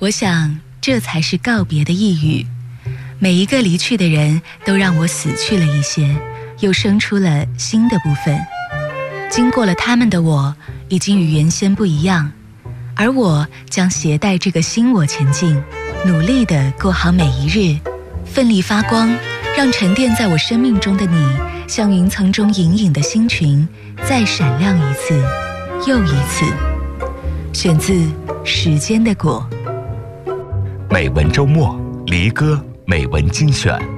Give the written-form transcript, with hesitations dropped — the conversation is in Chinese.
我想这才是告别的意语。每一个离去的人都让我死去了一些，又生出了新的部分。经过了他们的我已经与原先不一样，而我将携带这个新我前进，努力地过好每一日，奋力发光，让沉淀在我生命中的你，像云层中隐隐的星群，再闪亮一次又一次。选自《时间的果》。 美文周末，离歌美文精选。